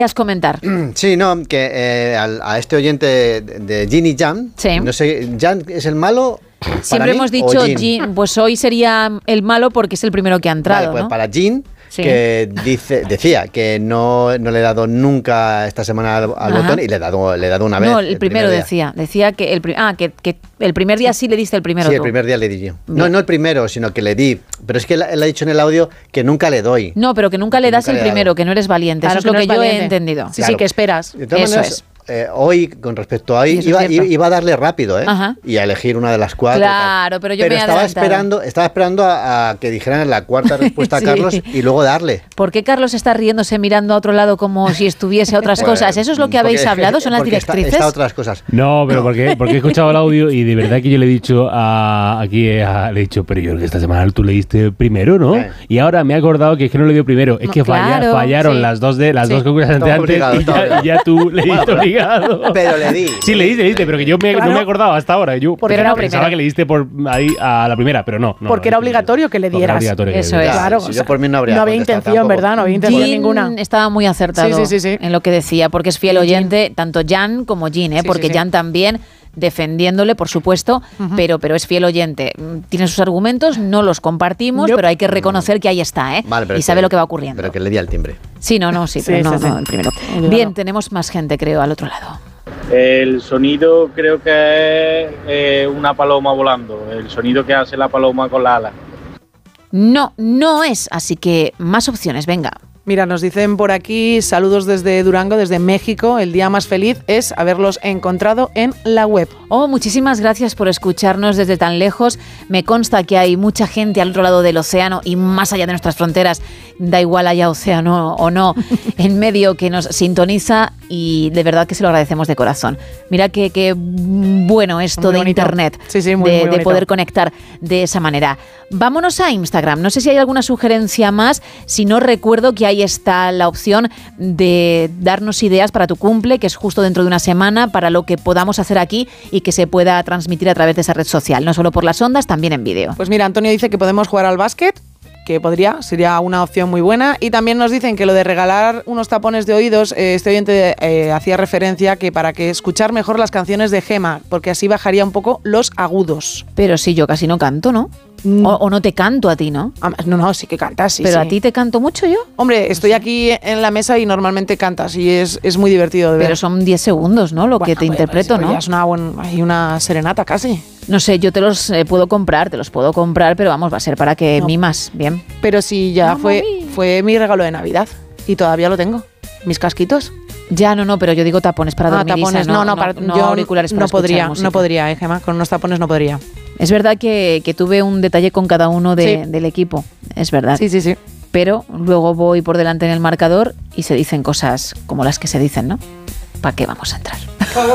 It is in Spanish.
comentar. Sí, no, que a este oyente de Jin y Jan, sí. No sé, ¿Jan es el malo? Siempre hemos dicho Jin, pues hoy sería el malo porque es el primero que ha entrado, vale, pues ¿no? para Jin, sí. Que decía que no le he dado nunca esta semana al botón y le he dado una vez. No, el primero decía que el primer día sí le diste el primero. Sí, tú. El primer día le di yo. No el primero, sino que le di. Pero es que él ha dicho en el audio que nunca le doy. No, pero que nunca le das el primero, que no eres valiente. Claro, eso es lo que yo valiente. he entendido. Sí, sí, que esperas. De todas maneras, hoy, con respecto a hoy, iba a darle rápido, y a elegir una de las 4. Claro, pero yo me he estaba esperando a que dijeran la cuarta respuesta a Carlos y luego darle. ¿Por qué Carlos está riéndose mirando a otro lado como si estuviese a otras cosas? ¿Eso es lo que habéis hablado? ¿Son las directrices? Está otras cosas. No, pero porque he escuchado el audio y de verdad que yo le he dicho le he dicho, pero yo creo que esta semana tú le diste primero, ¿no? Y ahora me he acordado que es que no le dio primero. Es que fallaron las dos concursantes antes y ya tú le diste obligado. Pero le di. Sí, le diste, pero que yo no me he acordado hasta ahora. Yo pensaba que le diste por ahí a la primera, pero no. Porque era obligatorio que le dieras. Eso es. Claro, si yo por mí no había intención, tampoco. ¿verdad? No había intención ninguna. Estaba muy acertado en lo que decía, porque es fiel oyente, tanto Jan como Jin, porque Jan también defendiéndole, por supuesto, pero es fiel oyente. Tiene sus argumentos, no los compartimos, pero hay que reconocer que ahí está, vale, y sabe lo que va ocurriendo. Pero que le di al timbre. Sí, no, pero no, el primero. Bien, tenemos más gente, creo, al otro lado. El sonido creo que es una paloma volando, el sonido que hace la paloma con la ala. No es, así que más opciones, venga. Mira, nos dicen por aquí, saludos desde Durango, desde México. El día más feliz es haberlos encontrado en la web. Oh, muchísimas gracias por escucharnos desde tan lejos. Me consta que hay mucha gente al otro lado del océano y más allá de nuestras fronteras, da igual haya océano o no, en medio, que nos sintoniza y de verdad que se lo agradecemos de corazón. Mira qué bueno esto muy de bonito. Internet, muy de poder conectar de esa manera. Vámonos a Instagram. No sé si hay alguna sugerencia más. Si no, recuerdo que ahí está la opción de darnos ideas para tu cumple, que es justo dentro de una semana, para lo que podamos hacer aquí y que se pueda transmitir a través de esa red social, no solo por las ondas, también en vídeo. Pues mira, Antonio dice que podemos jugar al básquet, que sería una opción muy buena. Y también nos dicen que lo de regalar unos tapones de oídos, este oyente hacía referencia que para que escuchar mejor las canciones de Gema, porque así bajaría un poco los agudos. Pero si yo casi no canto, ¿no? O no te canto a ti, ¿no? No, sí que cantas, sí. ¿Pero a ti te canto mucho yo? Hombre, estoy aquí en la mesa y normalmente cantas y es muy divertido de ver. Pero son 10 segundos, ¿no? Lo que te interpreto, ¿no? Ya es una serenata casi. No sé, yo te los puedo comprar, pero vamos, va a ser para que mimas, bien. Pero sí, ya fue mi regalo de Navidad y todavía lo tengo. Mis casquitos. Ya, no, pero yo digo tapones para dormir. Tapones, no, yo auriculares para escuchar música. No podría, Gemma, con unos tapones no podría. Es verdad que tuve un detalle con cada uno del equipo, es verdad. Sí. Pero luego voy por delante en el marcador y se dicen cosas como las que se dicen, ¿no? ¿Para qué vamos a entrar?